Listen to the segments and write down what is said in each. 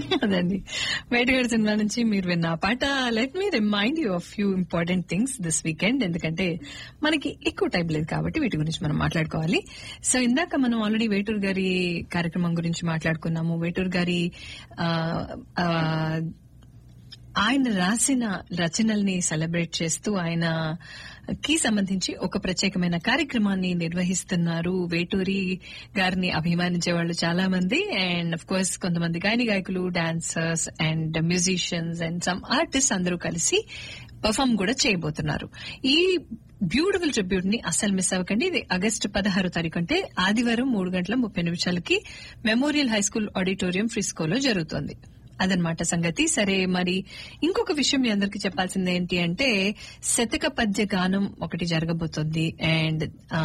అదండి వేటగాడి సినిమా నుంచి మీరు విన్న ఆ పాట. Let me remind you of few important things this weekend, ఎందుకంటే మనకి ఎక్కువ టైం లేదు కాబట్టి వీటి గురించి మనం మాట్లాడుకోవాలి. సో ఇందాక మనం ఆల్రెడీ వేటూరు గారి కార్యక్రమం గురించి మాట్లాడుకున్నాము. వేటూరు గారి ఆయన రాసిన రచనల్ని సెలబ్రేట్ చేస్తూ ఆయన కి సంబంధించి ఒక ప్రత్యేకమైన కార్యక్రమాన్ని నిర్వహిస్తున్నారు. వేటూరి గారిని అభిమానించే వాళ్ళు చాలా మంది, అండ్ అఫ్ కోర్స్ కొంతమంది గాయకులు, dancers and musicians and some artist అందరూ కలిసి పర్ఫామ్ కూడా చేయబోతున్నారు. ఈ బ్యూటిఫుల్ ట్రిబ్యూట్ ని అస్సలు మిస్ అవ్వకండి. ఇది ఆగస్టు 16 తారీఖు అంటే ఆదివారం 3:30 మెమోరియల్ హై స్కూల్ ఆడిటోరియం ఫ్రిస్కోలో జరుగుతోంది. అదనమాట సంగతి. సరే, మరి ఇంకొక విషయం మీ అందరికి చెప్పాల్సింది ఏంటి అంటే శతక పద్య గానం ఒకటి జరగబోతోంది. అండ్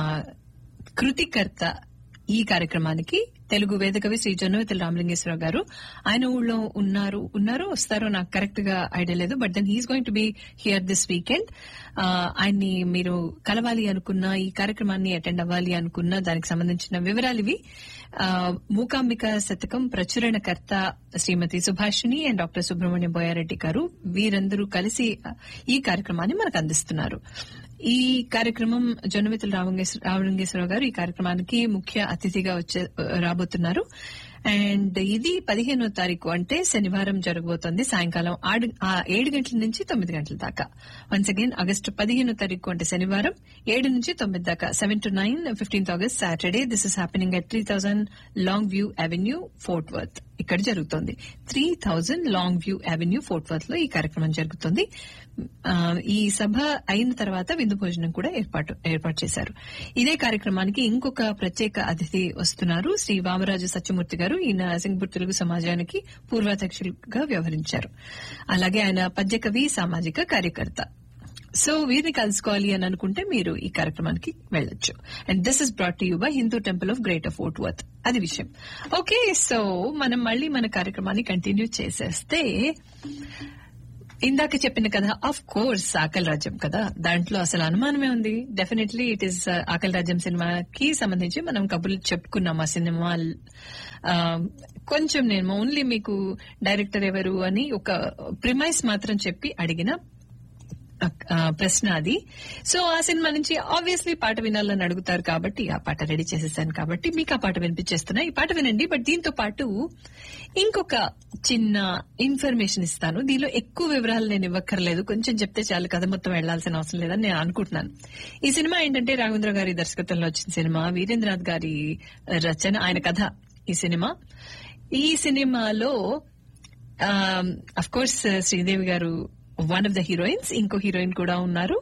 కృతికర్త ఈ కార్యక్రమానికి తెలుగు వేదకవి శ్రీ జొన్నవితుల రామలింగేశ్వరరావు గారు. ఆయన ఊళ్ళో వస్తారో నాకు కరెక్ట్ గా ఐడియా లేదు, but then he's going to be here this weekend. ఆయన్ని మీరు కలవాలి అనుకున్నా, ఈ కార్యక్రమాన్ని అటెండ్ అవ్వాలి అనుకున్నా, దానికి సంబంధించిన వివరాలు ఇవి. మూకాంబిక శతకం ప్రచురణకర్త శ్రీమతి సుభాషిణి అండ్ డాక్టర్ సుబ్రహ్మణ్యం బోయారెడ్డి గారు, వీరందరూ కలిసి ఈ కార్యక్రమాన్ని మనకు అందిస్తున్నారు. ఈ కార్యక్రమం జొన్నవితుల రామలింగేశ్వరరావు గారు ఈ కార్యక్రమానికి ముఖ్య అతిథిగా రాబోతున్నారు. అండ్ ఇది 15వ తారీఖు అంటే శనివారం జరగబోతోంది. సాయంకాలం 7 గంటల నుంచి 9 గంటల దాకా. వన్స్ అగైన్ ఆగస్టు 15వ తారీఖు అంటే శనివారం 7 నుంచి 9 దాకా, 7 to 9, 15th August Saturday. This is happening at 3000 long view avenue, fort worth. ఇక్కడ జరుగుతోంది. 3000 long view avenue, fort worth లో ఈ కార్యక్రమం జరుగుతుంది. ఈ సభ అయిన తర్వాత విందు భోజనం కూడా ఏర్పాటు చేశారు. ఇదే కార్యక్రమానికి ఇంకొక ప్రత్యేక అతిథి వస్తున్నారు. శ్రీ వామరాజు సత్యమూర్తి గారు. ఈయన సింగపూర్ తెలుగు సమాజానికి పూర్వాధ్యక్షులుగా వ్యవహరించారు. అలాగే ఆయన పద్యకవి, సామాజిక కార్యకర్త. సో వీరిని కలుసుకోవాలి అని అనుకుంటే మీరు ఈ కార్యక్రమానికి వెళ్ళొచ్చు. And this is brought to you by Hindu temple of greater fort worth. అది విషయం. ఓకే, సో మనం మళ్ళీ మన కార్యక్రమాన్ని కంటిన్యూ చేసేస్తే, ఇందాక చెప్పిన కదా, ఆఫ్ కోర్స్ ఆకలి రాజ్యం కదా, దాంట్లో అసలు అనుమానమే ఉంది. డెఫినెట్లీ ఇట్ ఈస్ ఆకలి రాజ్యం సినిమాకి సంబంధించి మనం కబుర్లు చెప్పుకున్నాం. ఆ సినిమా కొంచెం నేను ఓన్లీ మీకు డైరెక్టర్ ఎవరు అని ఒక ప్రిమైస్ మాత్రం చెప్పి అడిగిన ప్రశ్న అది. సో ఆ సినిమా నుంచి ఆబ్వియస్లీ పాట వినాలని అడుగుతారు కాబట్టి ఆ పాట రెడీ చేసేసాను కాబట్టి మీకు ఆ పాట వినిపించేస్తున్నా. ఈ పాట వినండి. బట్ దీంతో పాటు ఇంకొక చిన్న ఇన్ఫర్మేషన్ ఇస్తాను. దీనిలో ఎక్కువ వివరాలు నేను ఇవ్వక్కర్లేదు, కొంచెం చెప్తే చాలు, కథ మొత్తం వెళ్లాల్సిన అవసరం లేదని నేను అనుకుంటున్నాను. ఈ సినిమా ఏంటంటే రాఘవేంద్ర గారి దర్శకత్వంలో వచ్చిన సినిమా, వీరేంద్రనాథ్ గారి రచన, ఆయన కథ ఈ సినిమా. ఈ సినిమాలో అఫ్ కోర్స్ శ్రీదేవి గారు వన్ ఆఫ్ ద హీరోయిన్స్, ఇంకో హీరోయిన్ కూడా ఉన్నారు.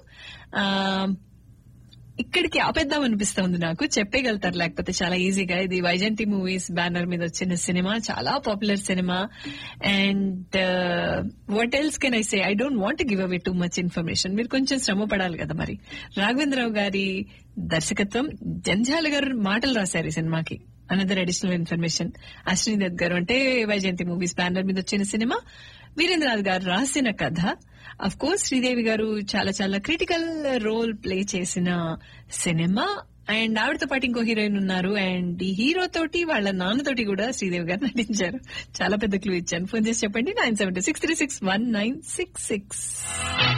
ఇక్కడికి ఆపేద్దాం అనిపిస్తుంది నాకు, చెప్పేయగలుగుతారు లేకపోతే చాలా ఈజీగా. ఇది వైజయంతి మూవీస్ బ్యానర్ మీద వచ్చిన సినిమా, చాలా popular cinema. And what else can I say, I don't want give away too much information. మీరు కొంచెం శ్రమ పడాలి కదా. మరి రాఘవేంద్రరావు గారి దర్శకత్వం, జంజాల గారు మాటలు రాశారు ఈ సినిమాకి. Another additional information, Ashwini Dutt గారు అంటే వైజయంతి మూవీస్ బ్యానర్ మీద వచ్చిన సినిమా, వీరేంద్రనాథ్ గారు రాసిన కథ. అఫ్ కోర్స్ శ్రీదేవి గారు చాలా చాలా క్రిటికల్ రోల్ ప్లే చేసిన సినిమా. అండ్ ఆవిడతో పాటు ఇంకో హీరోయిన్ ఉన్నారు. అండ్ ఈ హీరో తోటి వాళ్ళ నాన్నతోటి కూడా శ్రీదేవి గారు నటించారు. చాలా పెద్ద క్లూ ఇచ్చాను. ఫోన్ చేసి చెప్పండి 972-636-1966.